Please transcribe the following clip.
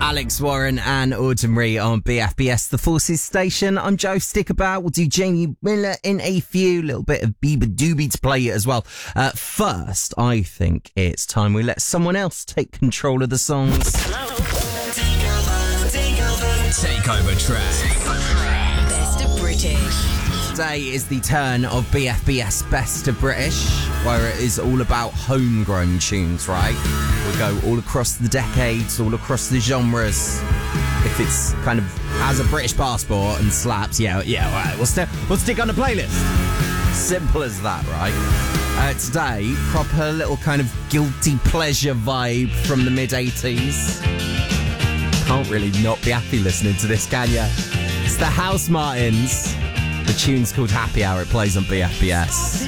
Alex Warren and Ordinary on BFBS, the Forces Station. I'm Joe Stickabout. We'll do Jamie Miller in a few, little bit of Bieber Doobie to play it as well. First, I think it's time we let someone else take control of the songs. Takeover track. Best of British. Today is the turn of BFBS Best of British, where it is all about homegrown tunes, right? We go all across the decades, all across the genres. If it's kind of has a British passport and slaps, yeah, all right, we'll stick on the playlist. Simple as that, right? Today, proper little kind of guilty pleasure vibe from the mid-80s. Can't really not be happy listening to this, can ya? It's the House Martins. The tune's called Happy Hour. It plays on BFBS.